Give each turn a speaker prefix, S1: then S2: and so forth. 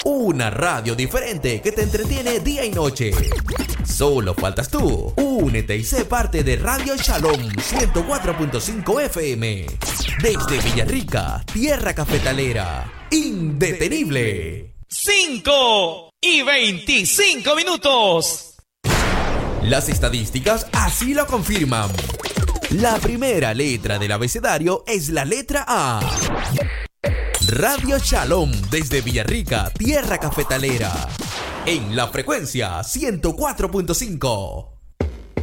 S1: Una radio diferente que te entretiene día y noche. Solo faltas tú. Únete y sé parte de Radio Shalom 104.5 FM. Desde Villarrica, tierra cafetalera. Indetenible.
S2: 5:25.
S1: Las estadísticas así lo confirman. La primera letra del abecedario es la letra A. Radio Shalom desde Villarrica, tierra cafetalera. En la frecuencia 104.5.